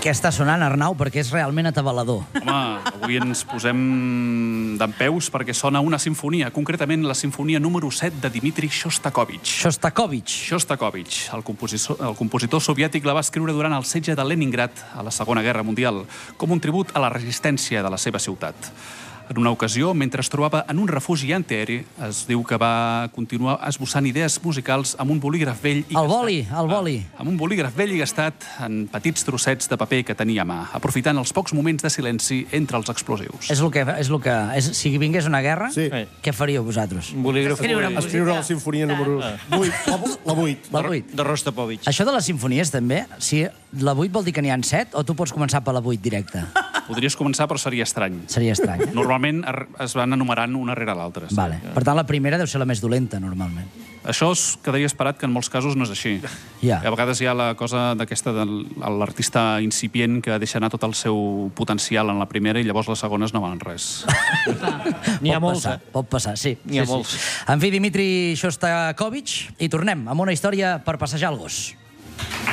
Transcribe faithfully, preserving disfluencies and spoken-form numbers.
Què està sonant, Arnau? Perquè és realment atabalador. Home, avui ens posem dempeus perquè sona una sinfonia, concretament la sinfonia número set de Dmitri Shostakovich. Shostakovich. Shostakovich, el compositor, el compositor soviètic, la va escriure durant el setge de Leningrad a la Segona Guerra Mundial, com un tribut a la resistència de la seva ciutat. En una ocasió, mentre es trobava en un refugi antiaeri, es diu que va continuar esbossant idees musicals amb un bolígraf vell i gastat. El boli, el boli. Ah, amb un bolígraf vell i gastat en petits trossets de paper que tenia a mà, aprofitant els pocs moments de silenci entre els explosius. És el que... És el que és, si vingués una guerra, Sí. què faríeu vosaltres? Un bolígraf Escriure música. Escriure la sinfonia número vuit. La, la vuit. La vuit. de Rostropovich. Això de les sinfonies, també, si la vuit vol dir que n'hi ha set, o tu pots començar per la vuit directa? Podries començar, però seria estrany. Seria estrany, eh? Normalment ar- es van enumerant una rere l'altra. sí. Vale. Per tant, la primera deu ser la més dolenta, normalment. Això es quedaria esperat, que en molts casos no és així. Ja. A vegades hi ha la cosa d'aquesta de l'artista incipient que deixa anar tot el seu potencial en la primera i llavors les segones no valen res. N'hi ha Pot molts, passar, eh? pot passar, sí. N'hi ha sí, molts. Sí. En fi, Dmitri Shostakovich, i tornem amb una història per passejar el gos.